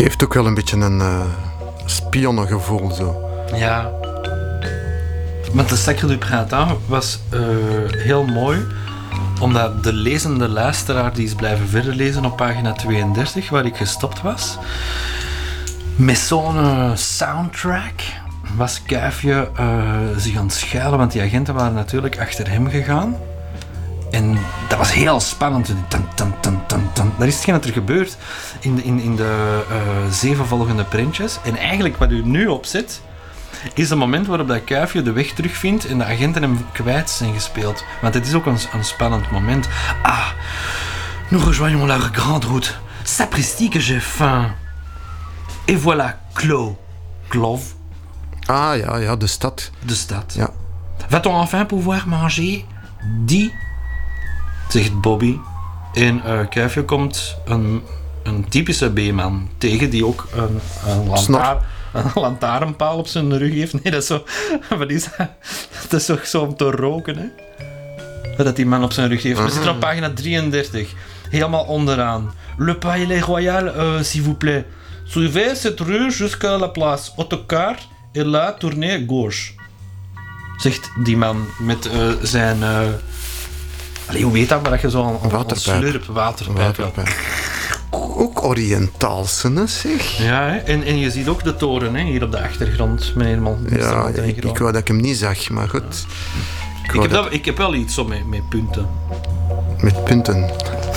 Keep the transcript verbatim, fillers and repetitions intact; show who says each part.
Speaker 1: Geeft ook wel een beetje een uh, spionnengevoel zo.
Speaker 2: Ja. Want de Sacre du Printemps was uh, heel mooi, omdat de lezende luisteraar die is blijven verder lezen op pagina tweeëndertig, waar ik gestopt was, met zo'n uh, soundtrack was Kuifje uh, zich aan het schuilen, want die agenten waren natuurlijk achter hem gegaan. En dat was heel spannend. Tan, tan, tan, tan, tan. Dat is hetgeen dat er gebeurt in de, in, in de uh, zeven volgende prentjes. En eigenlijk wat u nu opzet, is het moment waarop dat Kuifje de weg terugvindt en de agenten hem kwijt zijn gespeeld. Want het is ook een, een spannend moment. Ah, nous rejoignons la grande route. Sapristi que j'ai faim. Et voilà, Clos. Clove.
Speaker 1: Ah ja, ja, de stad.
Speaker 2: De stad.
Speaker 1: Ja.
Speaker 2: Va-t-on enfin pouvoir manger? Die, zegt Bobby. En uh, Kuifje komt een, een typische B-man tegen die ook een, een, lantaar, een lantaarnpaal op zijn rug heeft. Nee, dat is zo... Wat is dat? Dat is toch zo om te roken, hè? Dat die man op zijn rug heeft. We zitten op pagina drieëndertig. Helemaal onderaan. Le Palais Royal, uh, s'il vous plaît. Suivez cette rue jusqu'à la place. Autocar et là, tournez gauche. Zegt die man met uh, zijn... Uh... Allee, hoe weet dat? Maar dat je zo'n een slurp waterpijp.
Speaker 1: waterpijp. Ook Oriëntaalse, hè, zeg.
Speaker 2: Ja, hè? En, en je ziet ook de toren, hè, hier op de achtergrond, meneer Man.
Speaker 1: Ja, ja ik, ik wou dat ik hem niet zag, maar goed.
Speaker 2: Ik, ik, heb, dat, ik heb wel iets zo met, met punten.
Speaker 1: Met punten?